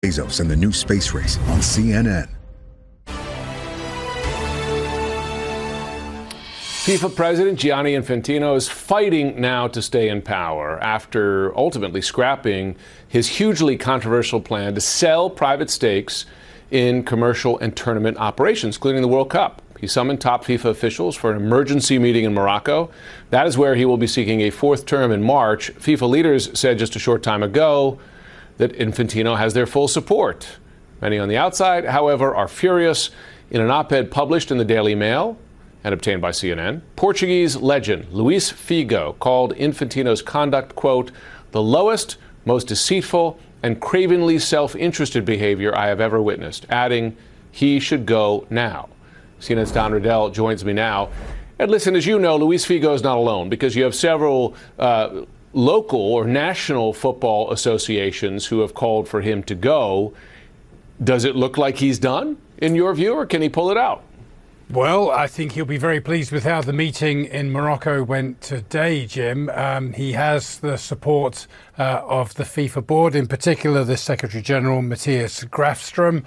Bezos and the new space race on CNN. FIFA President Gianni Infantino is fighting now to stay in power after ultimately scrapping his hugely controversial plan to sell private stakes in commercial and tournament operations, including the World Cup. He summoned top FIFA officials for an emergency meeting in Morocco. That is where he will be seeking a fourth term in March. FIFA leaders said just a short time ago that Infantino has their full support. Many on the outside, however, are furious. In an op-ed published in the Daily Mail and obtained by CNN, Portuguese legend Luís Figo called Infantino's conduct, quote, the lowest, most deceitful, and cravenly self-interested behavior I have ever witnessed, adding, he should go now. CNN's Don Riddell joins me now. And listen, as you know, Luís Figo is not alone because you have several local or national football associations who have called for him to go. Does it look like he's done, in your view, or can he pull it out? Well, I think he'll be very pleased with how the meeting in Morocco went today, Jim. He has the support of the FIFA board, in particular the Secretary General, Matthias Grafström.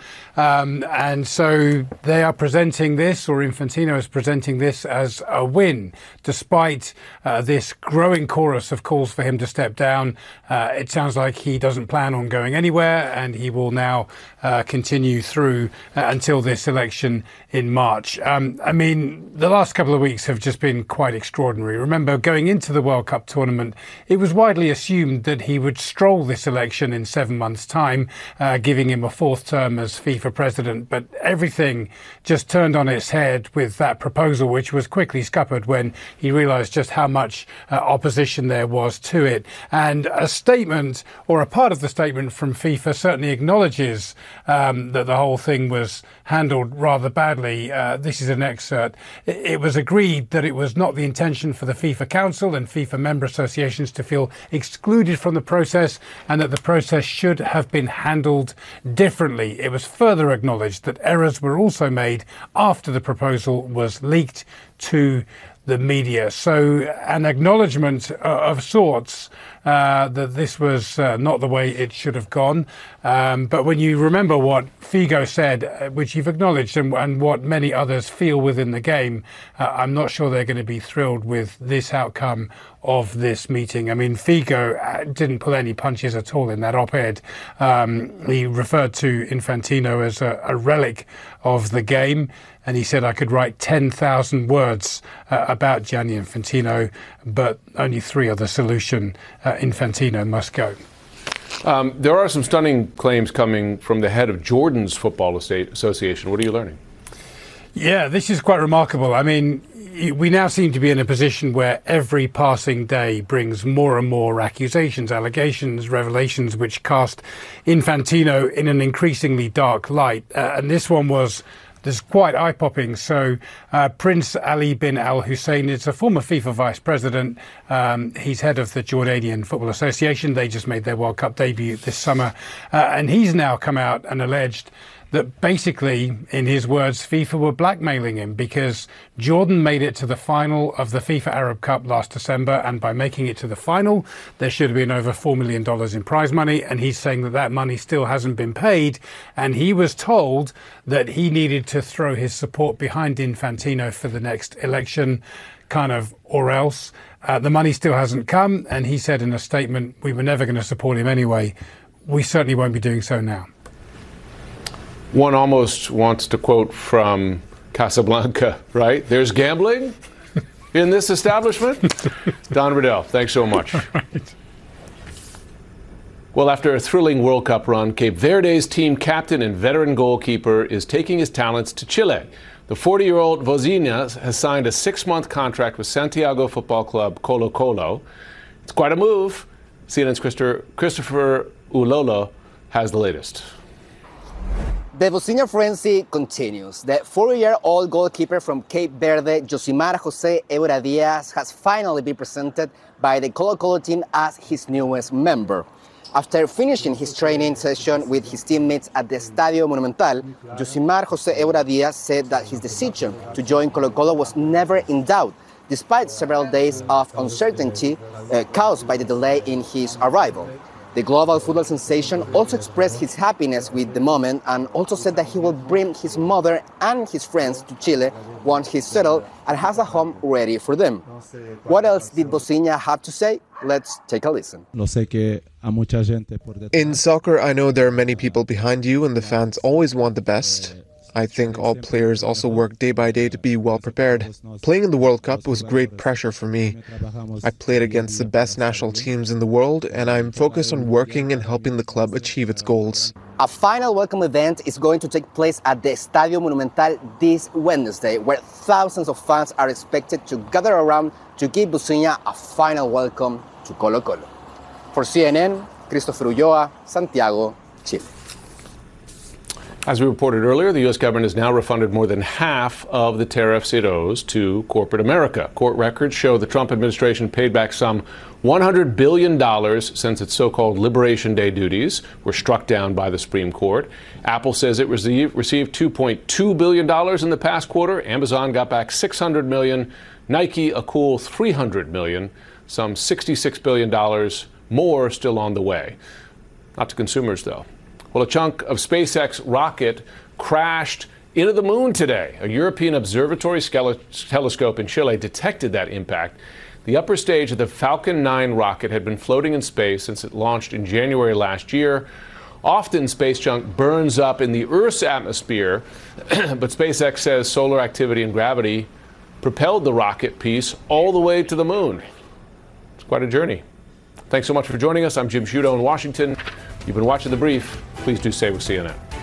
And so they are presenting this, or Infantino is presenting this as a win, despite this growing chorus of calls for him to step down. It sounds like he doesn't plan on going anywhere, and he will now continue through until this election in March. I mean, the last couple of weeks have just been quite extraordinary. Remember, going into the World Cup tournament, it was widely assumed that he would stroll this election in 7 months' time, giving him a fourth term as FIFA president. But everything just turned on its head with that proposal, which was quickly scuppered when he realised just how much opposition there was to it. And a statement, or a part of the statement from FIFA, certainly acknowledges that the whole thing was handled rather badly. This is an excerpt. It was agreed that it was not the intention for the FIFA Council and FIFA member associations to feel excluded from the process, and that the process should have been handled differently. It was further acknowledged that errors were also made after the proposal was leaked to the media. So an acknowledgement of sorts that this was not the way it should have gone. But when you remember what Figo said, which you've acknowledged, and what many others feel within the game, I'm not sure they're going to be thrilled with this outcome of this meeting. I mean, Figo didn't pull any punches at all in that op-ed. He referred to Infantino as a relic of the game. And he said, I could write 10,000 words about Gianni Infantino, but only 3 are the solution. Infantino must go. There are some stunning claims coming from the head of Jordan's Football Association. What are you learning? Yeah, this is quite remarkable. I mean, we now seem to be in a position where every passing day brings more and more accusations, allegations, revelations, which cast Infantino in an increasingly dark light. And this one was quite eye-popping. So Prince Ali bin Al Hussein is a former FIFA vice president. He's head of the Jordanian Football Association. They just made their World Cup debut this summer. And he's now come out and alleged that basically, in his words, FIFA were blackmailing him because Jordan made it to the final of the FIFA Arab Cup last December, and by making it to the final, there should have been over $4 million in prize money, and he's saying that that money still hasn't been paid, and he was told that he needed to throw his support behind Infantino for the next election, kind of, or else. The money still hasn't come, and he said in a statement, we were never going to support him anyway. We certainly won't be doing so now. One almost wants to quote from Casablanca, right? There's gambling in this establishment? Don Riddell, thanks so much. Right. Well, after a thrilling World Cup run, Cape Verde's team captain and veteran goalkeeper is taking his talents to Chile. The 40-year-old Vozinha has signed a 6-month contract with Santiago Football Club Colo-Colo. It's quite a move. CNN's Christopher Ulolo has the latest. The Vozinha frenzy continues. The 40-year-old goalkeeper from Cape Verde, Josimar Jose Eura Diaz, has finally been presented by the Colo-Colo team as his newest member. After finishing his training session with his teammates at the Estadio Monumental, Josimar Jose Eura Diaz said that his decision to join Colo-Colo was never in doubt, despite several days of uncertainty caused by the delay in his arrival. The global football sensation also expressed his happiness with the moment and also said that he will bring his mother and his friends to Chile once he's settled and has a home ready for them. What else did Bociña have to say? Let's take a listen. In soccer, I know there are many people behind you and the fans always want the best. I think all players also work day by day to be well prepared. Playing in the World Cup was great pressure for me. I played against the best national teams in the world, and I'm focused on working and helping the club achieve its goals. A final welcome event is going to take place at the Estadio Monumental this Wednesday, where thousands of fans are expected to gather around to give Bociña a final welcome to Colo-Colo. For CNN, Christopher Ulloa, Santiago, Chile. As we reported earlier, the U.S. government has now refunded more than half of the tariffs it owes to corporate America. Court records show the Trump administration paid back some $100 billion since its so-called Liberation Day duties were struck down by the Supreme Court. Apple says it received $2.2 billion in the past quarter. Amazon got back $600 million. Nike a cool $300 million. Some $66 billion more still on the way. Not to consumers, though. Well, a chunk of SpaceX rocket crashed into the moon today. A European observatory telescope in Chile detected that impact. The upper stage of the Falcon 9 rocket had been floating in space since it launched in January last year. Often, space junk burns up in the Earth's atmosphere, but SpaceX says solar activity and gravity propelled the rocket piece all the way to the moon. It's quite a journey. Thanks so much for joining us. I'm Jim Sciutto in Washington. You've been watching The Brief. Please do stay with CNN.